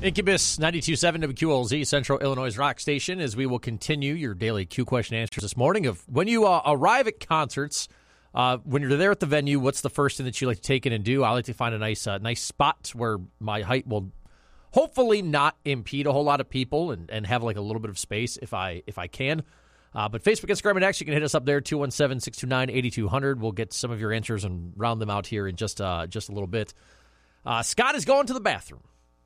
Incubus 92.7 WQLZ, Central Illinois Rock Station, as we will continue your daily Q question answers this morning of when you arrive at concerts, when you're there at the venue, what's the first thing that you like to take in and do? I like to find a nice spot where my height will hopefully not impede a whole lot of people and have like a little bit of space if I can. But Facebook, Instagram, and X, you can hit us up there, 217-629-8200. We'll get some of your answers and round them out here in just a little bit. Scott is going to the bathroom.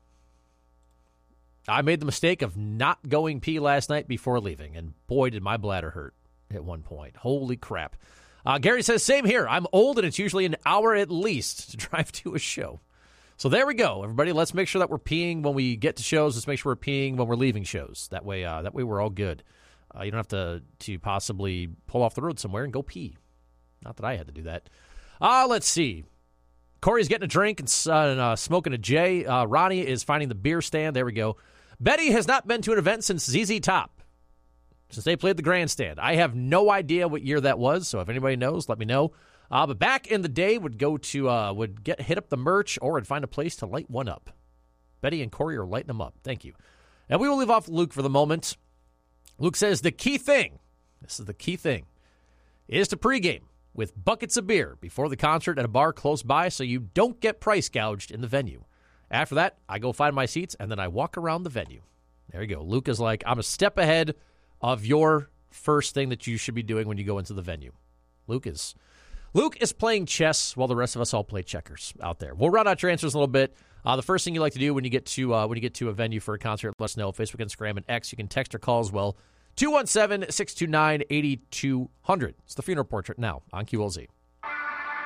I made the mistake of not going pee last night before leaving, and boy, did my bladder hurt at one point. Holy crap. Gary says, same here. I'm old, and it's usually an hour at least to drive to a show. So there we go, everybody. Let's make sure that we're peeing when we get to shows. Let's make sure we're peeing when we're leaving shows. That way we're all good. You don't have to possibly pull off the road somewhere and go pee. Not that I had to do that. Let's see. Corey's getting a drink and smoking a J. Ronnie is finding the beer stand. There we go. Betty has not been to an event since ZZ Top, since they played the grandstand. I have no idea what year that was, so if anybody knows, let me know. But back in the day, would hit up the merch or would find a place to light one up. Betty and Corey are lighting them up. Thank you. And we will leave off Luke for the moment. Luke says the key thing, this is the key thing, is to pregame with buckets of beer before the concert at a bar close by so you don't get price gouged in the venue. After that, I go find my seats, and then I walk around the venue. There you go. Luke is like, I'm a step ahead of your first thing that you should be doing when you go into the venue. Luke is playing chess while the rest of us all play checkers out there. We'll round out your answers a little bit. The first thing you like to do when you get to a venue for a concert, let us know. Facebook, Instagram, and X. You can text or call as well. 217-629-8200. It's the Funeral Portrait now on QLZ.